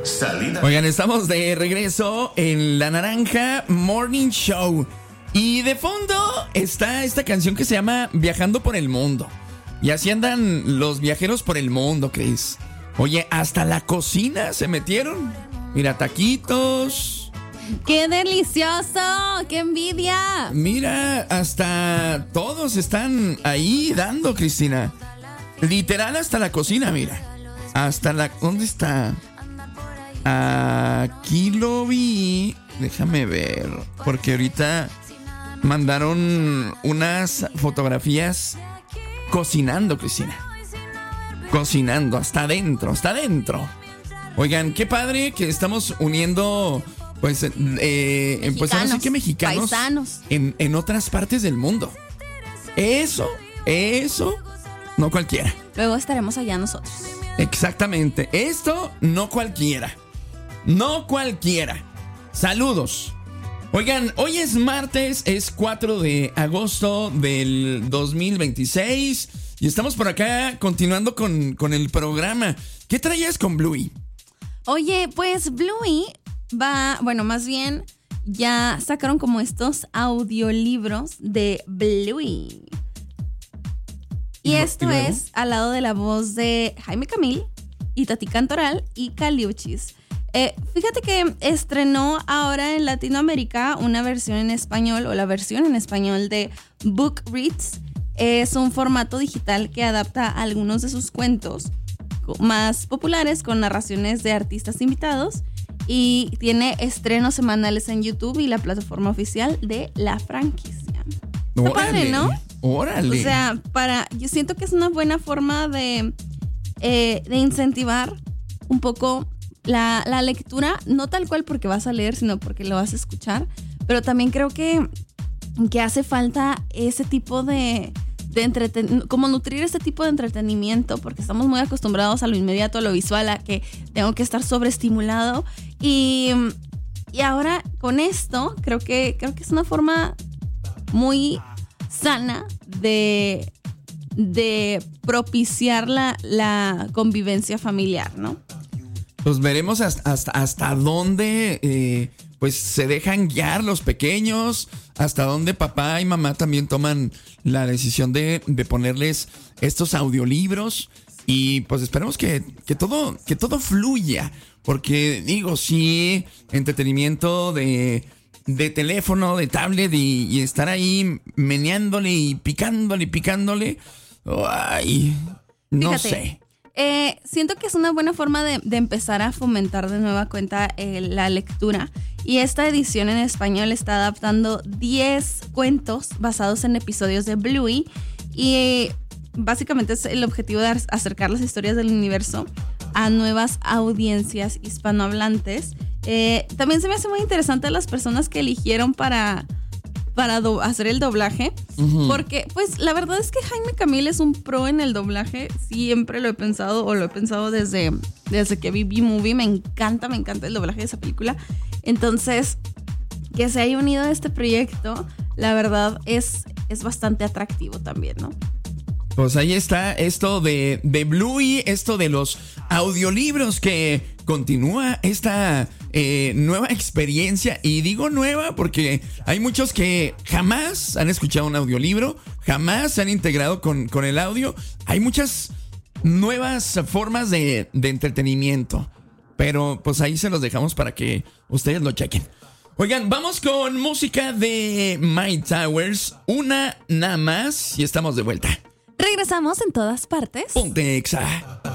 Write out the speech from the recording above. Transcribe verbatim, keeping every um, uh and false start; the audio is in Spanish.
Salida. Oigan, estamos de regreso en La Naranja Morning Show. Y de fondo está esta canción que se llama Viajando por el Mundo. Y así andan los viajeros por el mundo, Cris. Oye, hasta la cocina se metieron. Mira, taquitos. ¡Qué delicioso! ¡Qué envidia! Mira, hasta todos están ahí dando, Cristina. Literal hasta la cocina, mira. Hasta la... ¿Dónde está? Aquí lo vi. Déjame ver. Porque ahorita mandaron unas fotografías cocinando, Cristina. Cocinando, hasta adentro, hasta adentro. Oigan, qué padre que estamos uniendo, pues, eh, pues ahora sí que mexicanos paisanos. En, en otras partes del mundo. Eso, eso, no cualquiera. Luego estaremos allá nosotros. Exactamente, esto no cualquiera. No cualquiera. Saludos. Oigan, hoy es martes, es cuatro de agosto del dos mil veintiséis y estamos por acá continuando con, con el programa. ¿Qué traías con Bluey? Oye, pues Bluey va, bueno, más bien ya sacaron como estos audiolibros de Bluey. Y esto ¿Y luego? es al lado de la voz de Jaime Camil y Tati Cantoral y Caliuchis. Eh, fíjate que estrenó ahora en Latinoamérica una versión en español o la versión en español de Book Reads. Es un formato digital que adapta algunos de sus cuentos más populares con narraciones de artistas invitados y tiene estrenos semanales en YouTube y la plataforma oficial de la franquicia. Está padre, ¿no? Órale. O sea, para, yo siento que es una buena forma de, eh, de incentivar un poco la, la lectura, no tal cual porque vas a leer, sino porque lo vas a escuchar. Pero también creo que, que hace falta ese tipo de, de entreten- como nutrir ese tipo de entretenimiento, porque estamos muy acostumbrados a lo inmediato, a lo visual, a que tengo que estar sobreestimulado. Y, y ahora con esto, creo que, creo que es una forma muy sana de, de propiciar la, la convivencia familiar, ¿no? Pues veremos hasta, hasta, hasta dónde eh, pues se dejan guiar los pequeños, hasta dónde papá y mamá también toman la decisión de, de ponerles estos audiolibros. Y pues esperemos que, que, todo, que todo fluya, porque digo, sí, entretenimiento de... de teléfono, de tablet y, y estar ahí meneándole y picándole y picándole. Ay, no Fíjate, sé. Eh, siento que es una buena forma de, de empezar a fomentar de nueva cuenta eh, la lectura. Y esta edición en español está adaptando diez cuentos basados en episodios de Bluey. Y eh, básicamente es el objetivo de acercar las historias del universo a nuevas audiencias hispanohablantes. Eh, también se me hace muy interesante las personas que eligieron para, para do- hacer el doblaje. Uh-huh. Porque, pues, la verdad es que Jaime Camil es un pro en el doblaje. Siempre lo he pensado, o lo he pensado desde, desde que vi B-Movie. Me encanta, me encanta el doblaje de esa película. Entonces, que se haya unido a este proyecto, la verdad es, es bastante atractivo también, ¿no? Pues ahí está esto de, de Bluey, esto de los audiolibros que continúa esta eh, nueva experiencia. Y digo nueva porque hay muchos que jamás han escuchado un audiolibro, jamás se han integrado con, con el audio. Hay muchas nuevas formas de, de entretenimiento, pero pues ahí se los dejamos para que ustedes lo chequen. Oigan, vamos con música de My Towers, una nada más y estamos de vuelta. Regresamos en todas partes. Ponte Exa.